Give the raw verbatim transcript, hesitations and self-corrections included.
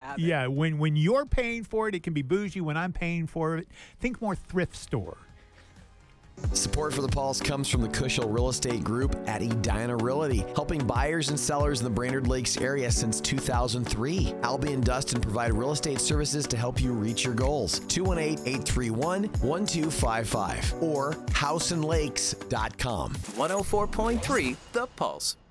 have it. Yeah, when when you're paying for it, it can be bougie. When I'm paying for it, think more thrift store. Support for The Pulse comes from the Cushel Real Estate Group at Edina Realty, helping buyers and sellers in the Brainerd Lakes area since two thousand three. Albie and Dustin provide real estate services to help you reach your goals. two one eight, eight three one, one two five five or house and lakes dot com. one oh four point three The Pulse.